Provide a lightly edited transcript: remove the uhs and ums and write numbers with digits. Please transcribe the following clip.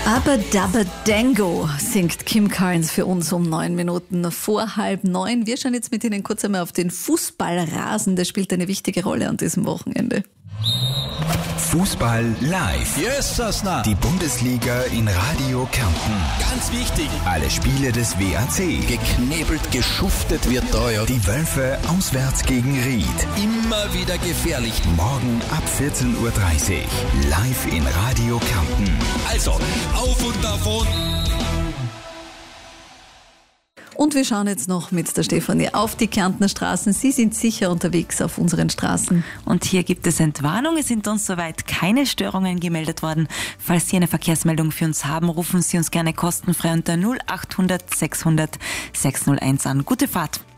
Aber Dabba Dango singt Kim Carnes für uns um 9 Minuten vor 8:30. Wir schauen jetzt mit Ihnen kurz einmal auf den Fußballrasen. Der spielt eine wichtige Rolle an diesem Wochenende. Fußball live. Yes, Sasna. Die Bundesliga in Radio Kärnten. Ganz wichtig. Alle Spiele des WAC. Geknebelt, geschuftet wird da, ja. Die Wölfe auswärts gegen Ried. Immer wieder gefährlich. Morgen ab 14:30 Uhr. Live in Radio Kärnten. Also, auf und davon. Und wir schauen jetzt noch mit der Stefanie auf die Kärntner Straßen. Sie sind sicher unterwegs auf unseren Straßen. Und hier gibt es Entwarnung. Es sind uns soweit keine Störungen gemeldet worden. Falls Sie eine Verkehrsmeldung für uns haben, rufen Sie uns gerne kostenfrei unter 0800 600 601 an. Gute Fahrt!